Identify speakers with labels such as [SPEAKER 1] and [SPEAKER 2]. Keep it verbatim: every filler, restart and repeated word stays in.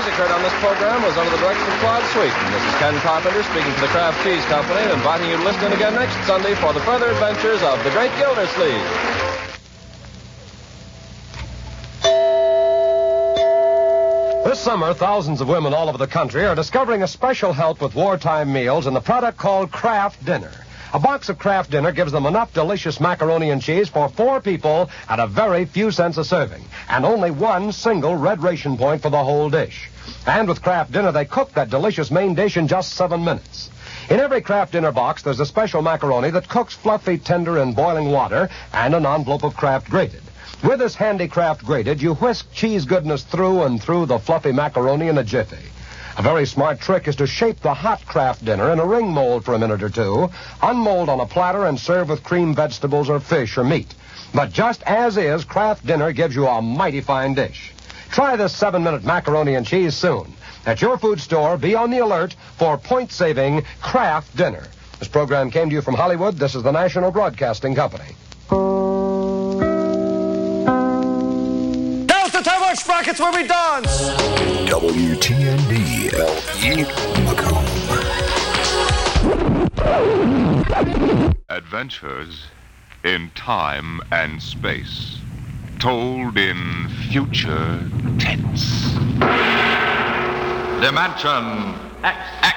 [SPEAKER 1] music heard on this program was under the direction of Claude Sweeten. This is Ken Carpenter speaking for the Kraft Cheese Company and inviting you to listen in again next Sunday for the further adventures of the Great Gildersleeve.
[SPEAKER 2] This summer, thousands of women all over the country are discovering a special help with wartime meals in the product called Kraft Dinner. A box of Kraft Dinner gives them enough delicious macaroni and cheese for four people at a very few cents a serving, and only one single red ration point for the whole dish. And with Kraft Dinner, they cook that delicious main dish in just seven minutes. In every Kraft Dinner box, there's a special macaroni that cooks fluffy, tender in boiling water and an envelope of Kraft grated. With this handy Kraft grated, you whisk cheese goodness through and through the fluffy macaroni in a jiffy. A very smart trick is to shape the hot Kraft Dinner in a ring mold for a minute or two, unmold on a platter, and serve with creamed vegetables or fish or meat. But just as is, Kraft Dinner gives you a mighty fine dish. Try this seven-minute macaroni and cheese soon. At your food store, be on the alert for point-saving Kraft Dinner. This program came to you from Hollywood. This is the National Broadcasting Company.
[SPEAKER 3] Sprockets where we dance.
[SPEAKER 4] W T N D L E Macomb.
[SPEAKER 5] Adventures in time and space, told in future tense.
[SPEAKER 6] Dimension X. X.